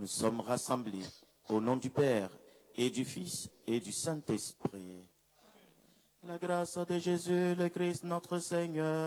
nous sommes rassemblés au nom du Père et du Fils et du Saint-Esprit. La grâce de Jésus, le Christ, notre Seigneur,